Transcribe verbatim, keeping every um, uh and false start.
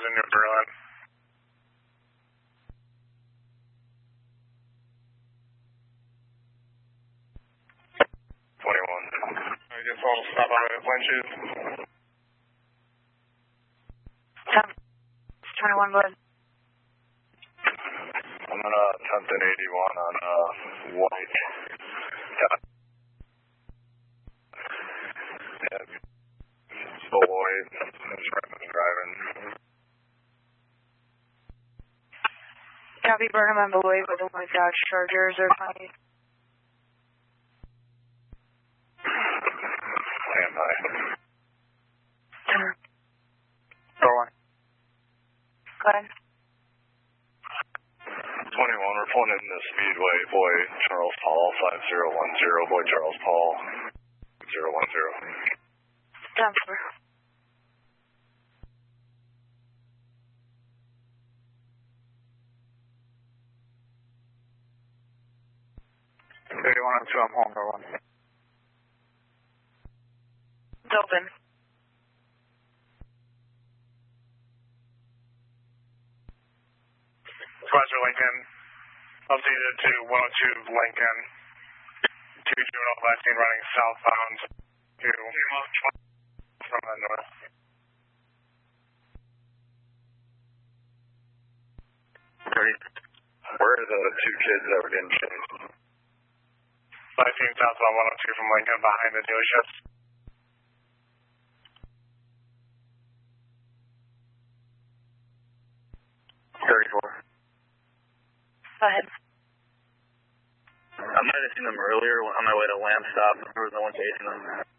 in New Berlin. twenty-one. I just want to stop by at Lynch's. twenty-one, go ahead. I'm gonna attempt an eighty-one on uh, white. Yeah. Yeah. So white. Is driving. Copy, Burnham and Beloit with the white Dodge Chargers or twenty. Stand by. Go on. Go ahead. twenty-one, we're pulling in the Speedway, boy Charles Paul, five zero one zero, boy Charles Paul, zero one zero. Transfer. eighty-one and two, I'm home, go on. It's open. Supervisor Lincoln, updated to one oh two Lincoln, two juvenile vaccine running southbound to from the north. Where are the two kids that were getting chased? nineteen southbound one oh two from Lincoln behind the dealerships. thirty-four. Go ahead. I might have seen them earlier on my way to Lamb Stop. There was no one chasing them.